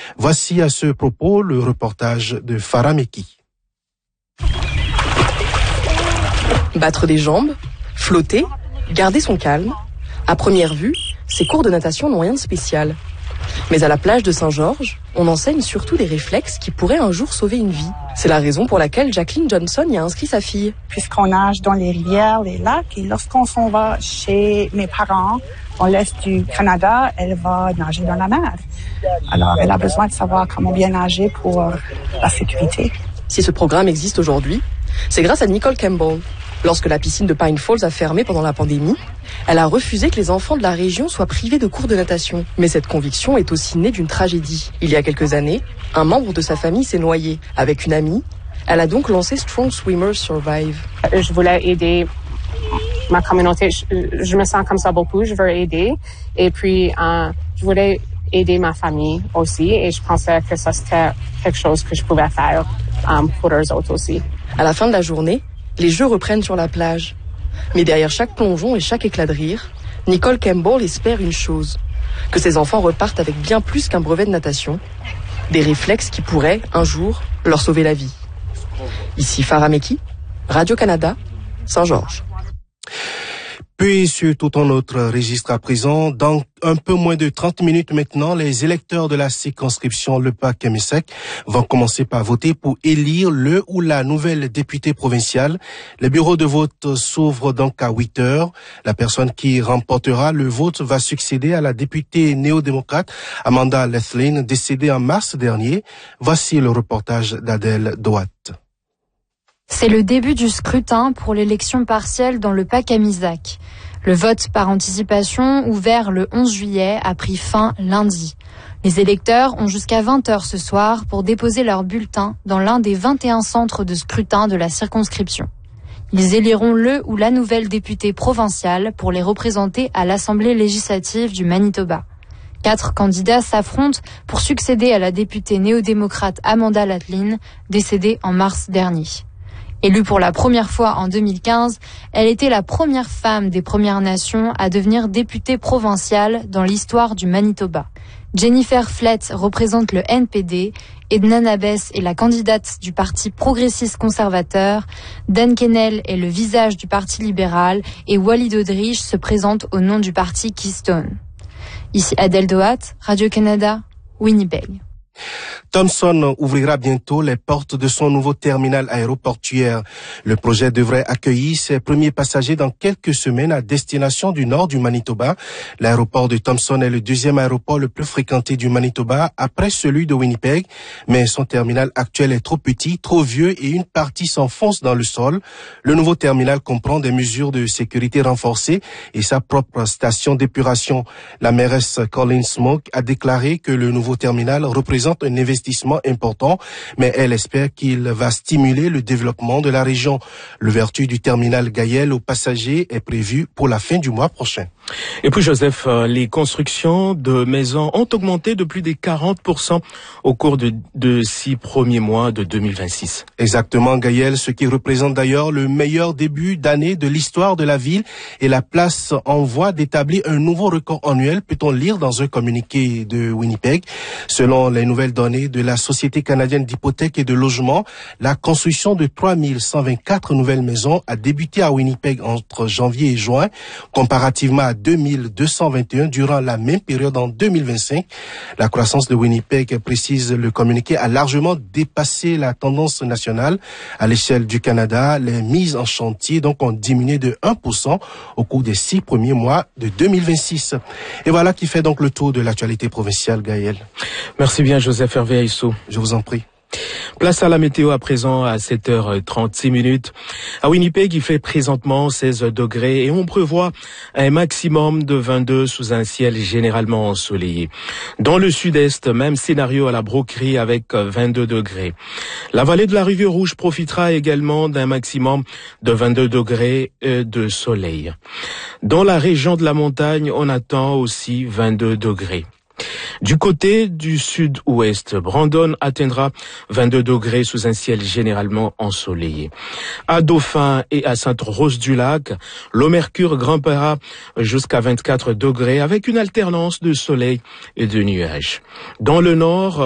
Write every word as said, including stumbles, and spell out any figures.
Voici à ce propos le reportage de Farah Meki. Battre des jambes, flotter, garder son calme. À première vue, ces cours de natation n'ont rien de spécial. Mais à la plage de Saint-Georges, on enseigne surtout des réflexes qui pourraient un jour sauver une vie. C'est la raison pour laquelle Jacqueline Johnson y a inscrit sa fille. Puisqu'on nage dans les rivières, les lacs, et lorsqu'on s'en va chez mes parents, dans l'est du Canada, elle va nager dans la mer. Alors, elle a besoin de savoir comment bien nager pour la sécurité. Si ce programme existe aujourd'hui, c'est grâce à Nicole Campbell. Lorsque la piscine de Pine Falls a fermé pendant la pandémie, elle a refusé que les enfants de la région soient privés de cours de natation. Mais cette conviction est aussi née d'une tragédie. Il y a quelques années, un membre de sa famille s'est noyé. Avec une amie, elle a donc lancé Strong Swimmers Survive. Je voulais aider ma communauté. Je, je me sens comme ça beaucoup. Je veux aider. Et puis, euh, je voulais aider ma famille aussi. Et je pensais que ça c'était quelque chose que je pouvais faire um, pour eux autres aussi. À la fin de la journée, les jeux reprennent sur la plage. Mais derrière chaque plongeon et chaque éclat de rire, Nicole Campbell espère une chose, que ses enfants repartent avec bien plus qu'un brevet de natation, des réflexes qui pourraient, un jour, leur sauver la vie. Ici Farah Meki, Radio-Canada, Saint-Georges. Puis sur tout un autre registre à présent, dans un peu moins de trente minutes maintenant, les électeurs de la circonscription Lepac-Kémésec vont commencer par voter pour élire le ou la nouvelle députée provinciale. Les bureaux de vote s'ouvrent donc à huit heures. La personne qui remportera le vote va succéder à la députée néo-démocrate Amanda Lethlin, décédée en mars dernier. Voici le reportage d'Adèle Doat. C'est le début du scrutin pour l'élection partielle dans le Pas-Camisac. Le vote par anticipation, ouvert le onze juillet, a pris fin lundi. Les électeurs ont jusqu'à vingt heures ce soir pour déposer leur bulletin dans l'un des vingt et un centres de scrutin de la circonscription. Ils éliront le ou la nouvelle députée provinciale pour les représenter à l'Assemblée législative du Manitoba. Quatre candidats s'affrontent pour succéder à la députée néo-démocrate Amanda Lethlin, décédée en mars dernier. Élue pour la première fois en deux mille quinze, elle était la première femme des Premières Nations à devenir députée provinciale dans l'histoire du Manitoba. Jennifer Flett représente le N P D, Edna Nabes est la candidate du Parti progressiste conservateur, Dan Kennel est le visage du Parti libéral et Walid Odrich se présente au nom du Parti Keystone. Ici Adèle Doat, Radio-Canada, Winnipeg. Thomson ouvrira bientôt les portes de son nouveau terminal aéroportuaire. Le projet devrait accueillir ses premiers passagers dans quelques semaines à destination du nord du Manitoba. L'aéroport de Thomson est le deuxième aéroport le plus fréquenté du Manitoba après celui de Winnipeg, mais son terminal actuel est trop petit, trop vieux et une partie s'enfonce dans le sol. Le nouveau terminal comprend des mesures de sécurité renforcées et sa propre station d'épuration. La mairesse Colleen Smoke a déclaré que le nouveau terminal représente un investissement important, mais elle espère qu'il va stimuler le développement de la région. L'ouverture du terminal Gayel aux passagers est prévue pour la fin du mois prochain. Et puis Joseph, les constructions de maisons ont augmenté de plus de quarante pour cent au cours de, de six premiers mois de deux mille vingt-six. Exactement, Gaël, ce qui représente d'ailleurs le meilleur début d'année de l'histoire de la ville et la place en voie d'établir un nouveau record annuel, peut-on lire dans un communiqué de Winnipeg. Selon les nouvelles données de la Société canadienne d'hypothèques et de logement, la construction de trois mille cent vingt-quatre nouvelles maisons a débuté à Winnipeg entre janvier et juin, comparativement à deux mille deux cent vingt et un durant la même période en deux mille vingt-cinq. La croissance de Winnipeg, précise le communiqué, a largement dépassé la tendance nationale. À l'échelle du Canada, les mises en chantier donc ont diminué de un pour cent au cours des six premiers mois de deux mille vingt-six. Et voilà qui fait donc le tour de l'actualité provinciale, Gaël. Merci bien, Joseph Hervé Aissou. Je vous en prie. Place à la météo à présent à sept heures trente-six minutes. À Winnipeg, il fait présentement seize degrés et on prévoit un maximum de vingt-deux sous un ciel généralement ensoleillé. Dans le sud-est, même scénario à la Broquerie avec vingt-deux degrés. La vallée de la Rivière Rouge profitera également d'un maximum de vingt-deux degrés de soleil. Dans la région de la montagne, on attend aussi vingt-deux degrés. Du côté du sud-ouest, Brandon atteindra vingt-deux degrés sous un ciel généralement ensoleillé. À Dauphin et à Sainte-Rose-du-Lac, le mercure grimpera jusqu'à vingt-quatre degrés avec une alternance de soleil et de nuages. Dans le nord,